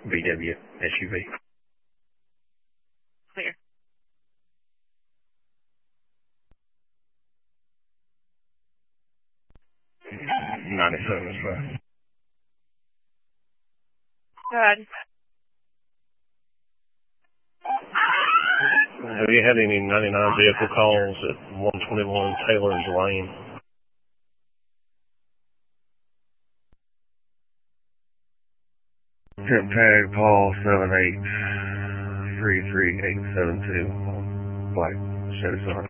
VW SUV. Clear. 97 is fine. Go ahead. Have you had any 99 vehicle calls at 121 Taylor's Lane? Trip tag Paul 7833872. Black Chevy Sonic.